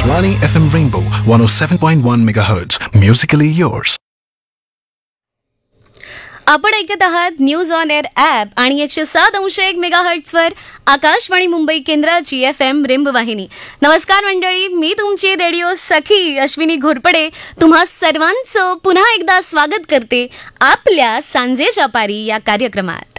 Akashvani FM Rainbow 107.1 MHz. Musically yours. आपण ऐकत आहात न्यूज ऑन एअर ॲप आणि 107.1 मेगाहर्ट्झवर आकाशवाणी मुंबई केंद्राची FM रेंबो वाहिनी. नमस्कार मंडळी, मी तुमची रेडिओ सखी अश्विनी घोरपडे तुम्हा सर्वांचं पुन्हा एकदा स्वागत करते आपल्या सांजेच्या पारी या कार्यक्रमात.